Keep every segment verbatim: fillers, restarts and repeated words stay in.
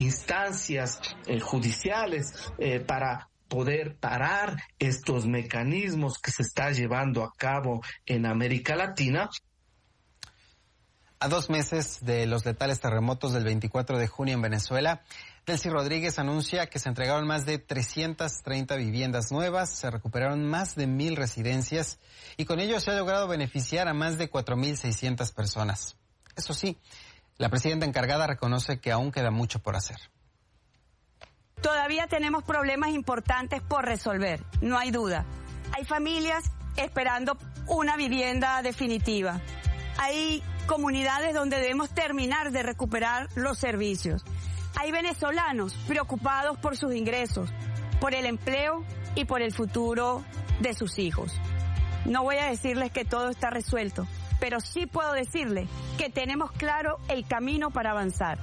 instancias eh, judiciales eh, para poder parar estos mecanismos que se está llevando a cabo en América Latina. A dos meses de los letales terremotos del veinticuatro de junio en Venezuela, Delcy Rodríguez anuncia que se entregaron más de trescientas treinta viviendas nuevas, se recuperaron más de mil residencias y con ello se ha logrado beneficiar a más de cuatro mil seiscientas personas. Eso sí, la presidenta encargada reconoce que aún queda mucho por hacer. Todavía tenemos problemas importantes por resolver, no hay duda. Hay familias esperando una vivienda definitiva. Hay comunidades donde debemos terminar de recuperar los servicios. Hay venezolanos preocupados por sus ingresos, por el empleo y por el futuro de sus hijos. No voy a decirles que todo está resuelto, pero sí puedo decirles que tenemos claro el camino para avanzar.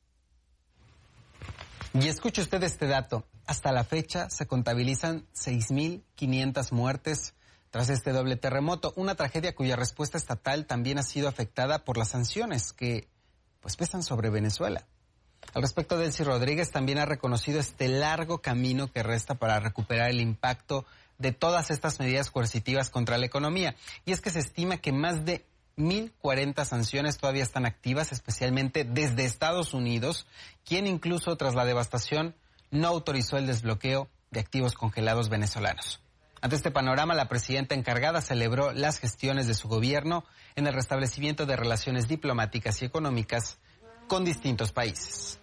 Y escuche usted este dato. Hasta la fecha se contabilizan seis mil quinientas muertes tras este doble terremoto, una tragedia cuya respuesta estatal también ha sido afectada por las sanciones que pues pesan sobre Venezuela. Al respecto, Delcy Rodríguez también ha reconocido este largo camino que resta para recuperar el impacto de todas estas medidas coercitivas contra la economía. Y es que se estima que más de mil cuarenta sanciones todavía están activas, especialmente desde Estados Unidos, quien incluso tras la devastación no autorizó el desbloqueo de activos congelados venezolanos. Ante este panorama, la presidenta encargada celebró las gestiones de su gobierno en el restablecimiento de relaciones diplomáticas y económicas con distintos países.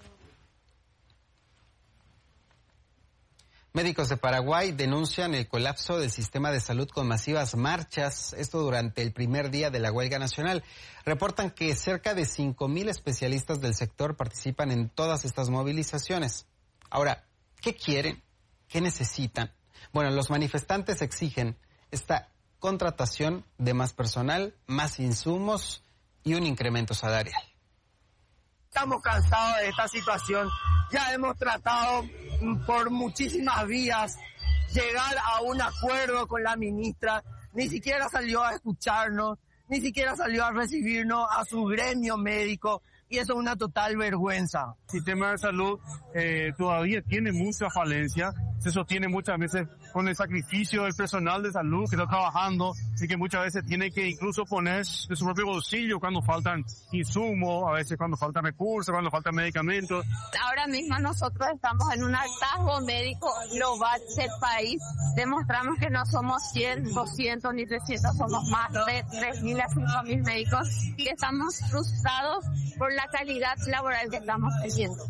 Médicos de Paraguay denuncian el colapso del sistema de salud con masivas marchas, esto durante el primer día de la huelga nacional. Reportan que cerca de cinco mil especialistas del sector participan en todas estas movilizaciones. Ahora, ¿qué quieren? ¿Qué necesitan? Bueno, los manifestantes exigen esta contratación de más personal, más insumos y un incremento salarial. Estamos cansados de esta situación, ya hemos tratado por muchísimas vías llegar a un acuerdo con la ministra, ni siquiera salió a escucharnos, ni siquiera salió a recibirnos a su gremio médico, y eso es una total vergüenza. El sistema de salud eh, todavía tiene mucha falencia, se sostiene muchas veces con el sacrificio del personal de salud que está trabajando, así que muchas veces tiene que incluso poner de su propio bolsillo cuando faltan insumos, a veces cuando faltan recursos, cuando faltan medicamentos. Ahora mismo nosotros estamos en un hartazgo médico global del país, demostramos que no somos cien, doscientos ni trescientos, somos más de tres mil a cinco mil médicos y estamos frustrados por la calidad laboral que estamos teniendo.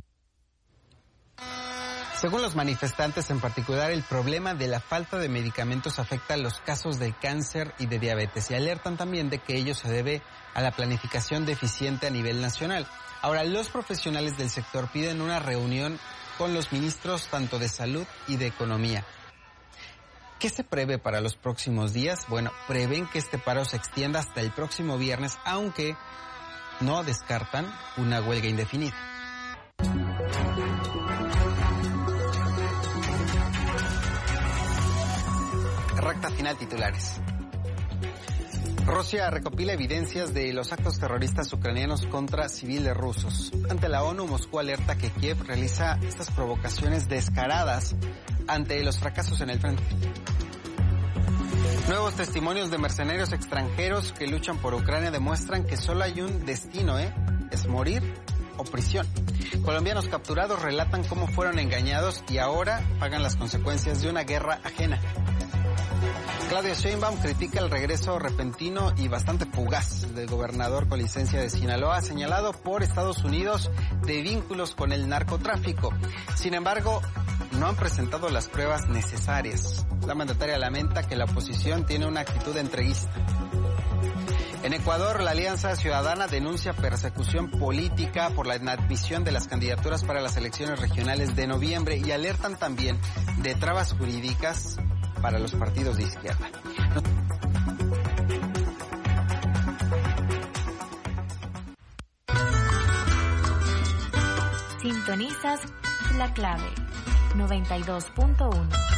Según los manifestantes, en particular, el problema de la falta de medicamentos afecta a los casos de cáncer y de diabetes y alertan también de que ello se debe a la planificación deficiente a nivel nacional. Ahora, los profesionales del sector piden una reunión con los ministros tanto de salud y de economía. ¿Qué se prevé para los próximos días? Bueno, prevén que este paro se extienda hasta el próximo viernes, aunque no descartan una huelga indefinida. Recta final, titulares. Rusia recopila evidencias de los actos terroristas ucranianos contra civiles rusos. Ante la ONU, Moscú alerta que Kiev realiza estas provocaciones descaradas ante los fracasos en el frente. Nuevos testimonios de mercenarios extranjeros que luchan por Ucrania demuestran que solo hay un destino, ¿eh? Es morir o prisión. Colombianos capturados relatan cómo fueron engañados y ahora pagan las consecuencias de una guerra ajena. Claudia Sheinbaum critica el regreso repentino y bastante fugaz del gobernador con licencia de Sinaloa, señalado por Estados Unidos de vínculos con el narcotráfico. Sin embargo, no han presentado las pruebas necesarias. La mandataria lamenta que la oposición tiene una actitud entreguista. En Ecuador, la Alianza Ciudadana denuncia persecución política por la inadmisión de las candidaturas para las elecciones regionales de noviembre y alertan también de trabas jurídicas para los partidos de izquierda. Sintonizas La Clave noventa y dos punto uno.